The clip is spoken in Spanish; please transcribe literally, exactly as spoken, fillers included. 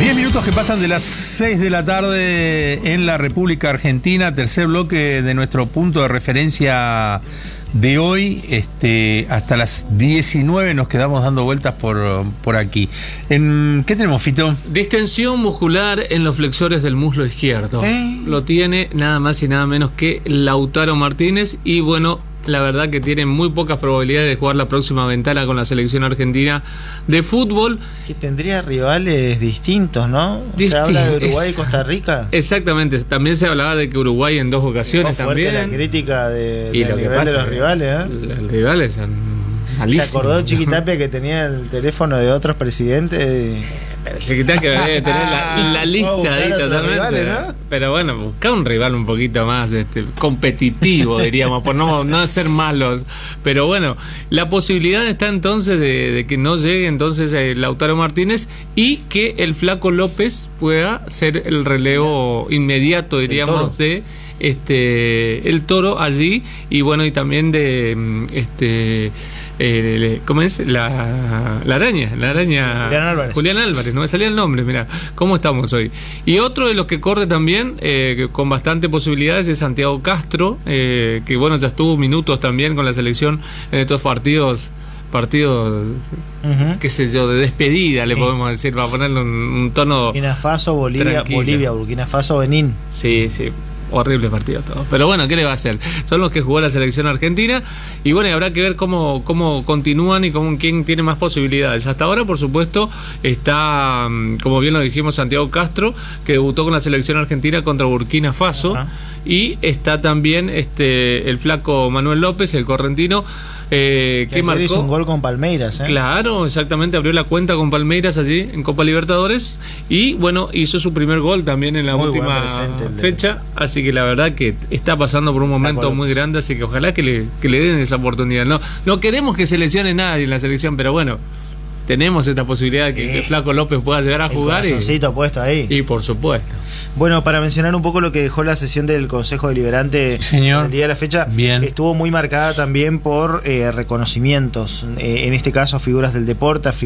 diez minutos que pasan de las seis de la tarde en la República Argentina, tercer bloque de nuestro punto de referencia de hoy. Este, hasta las diecinueve nos quedamos dando vueltas por, por aquí. En, ¿qué tenemos, Fito? Distensión muscular en los flexores del muslo izquierdo. ¿Eh? Lo tiene nada más y nada menos que Lautaro Martínez. Y bueno, la verdad que tiene muy pocas probabilidades de jugar la próxima ventana con la selección argentina de fútbol. Que tendría rivales distintos, ¿no? Distin- Se habla de Uruguay es, y Costa Rica. Exactamente, también se hablaba de que Uruguay en dos ocasiones Oh, fuerte también. la crítica de, Y del lo que nivel pasa de los que rivales, ¿eh? Los rivales son malísimos. Se acordó Chiquitapia que tenía el teléfono de otros presidentes. Y... Pero Chiquitapia que debe tener la, la lista ahí totalmente. Rivales, ¿no? Pero bueno, busca un rival un poquito más este, competitivo, diríamos, por no, no ser malos. Pero bueno, la posibilidad está entonces de, de que no llegue entonces eh, Lautaro Martínez y que el Flaco López pueda ser el relevo inmediato, diríamos, de este el Toro allí. Y bueno, y también de este Eh, ¿cómo es? La, la araña, la araña. Julián Álvarez. Julián Álvarez, no me salía el nombre, mira, ¿cómo estamos hoy? Y otro de los que corre también, eh, con bastante posibilidades, es Santiago Castro, eh, que bueno, ya estuvo minutos también con la selección en estos partidos. Partidos, uh-huh. qué sé yo, de despedida, le sí. podemos decir, para ponerle un, un tono. Burkina Faso, Bolivia, tranquilo. Bolivia, Burkina Faso, Benín. Sí, sí. Horrible partido todo. Pero bueno, ¿qué le va a hacer? Son los que jugó la selección argentina. Y bueno, y habrá que ver cómo, cómo continúan y cómo, quién tiene más posibilidades. Hasta ahora, por supuesto, está, como bien lo dijimos, Santiago Castro, que debutó con la selección argentina contra Burkina Faso. Ajá. Y está también este el flaco Manuel López, el correntino, eh, que, que marcó hizo un gol con Palmeiras, ¿eh? Claro, exactamente, abrió la cuenta con Palmeiras allí en Copa Libertadores y bueno, hizo su primer gol también en la muy última fecha, de... así que la verdad que está pasando por un momento muy grande, así que ojalá que le, que le den esa oportunidad. No, no queremos que se lesione nadie en la selección, pero bueno, tenemos esta posibilidad de que, sí. que Flaco López pueda llegar a el jugar y, puesto ahí. Y por supuesto. Bueno, para mencionar un poco lo que dejó la sesión del Consejo Deliberante Señor. el día de la fecha, Bien. estuvo muy marcada también por eh, reconocimientos, eh, en este caso figuras del deporte,